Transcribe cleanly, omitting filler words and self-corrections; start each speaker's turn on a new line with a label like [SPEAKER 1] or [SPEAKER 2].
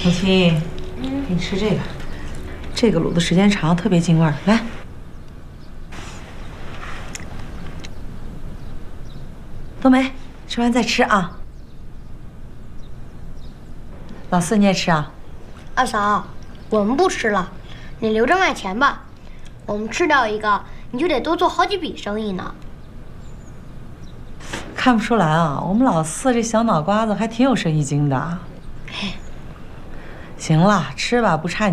[SPEAKER 1] 母亲，给你吃这个，这个卤的时间长，特别进味儿。来，冬梅，吃完再吃啊。老四，你也吃啊。
[SPEAKER 2] 二嫂，我们不吃了，你留着卖钱吧。我们吃掉一个，你就得多做好几笔生意呢。
[SPEAKER 1] 看不出来啊，我们老四这小脑瓜子还挺有生意经的。行了，吃吧，不差你。